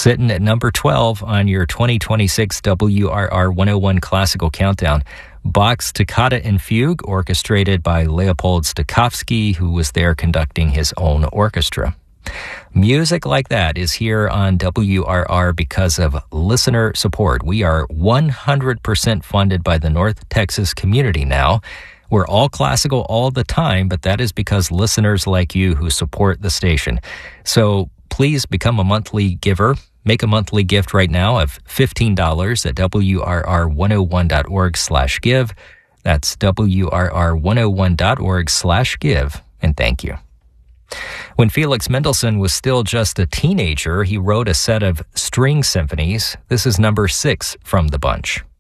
Sitting at number 12 on your 2026 WRR 101 Classical Countdown, Bach's Toccata and Fugue, orchestrated by Leopold Stokowski, who was there conducting his own orchestra. Music like that is here on WRR because of listener support. We are 100% funded by the North Texas community now. We're all classical all the time, but that is because listeners like you who support the station. So please become a monthly giver. Make a monthly gift right now of $15 at WRR101.org/give. That's WRR101.org/give. And thank you. When Felix Mendelssohn was still just a teenager, he wrote a set of string symphonies. This is number 6 from the bunch.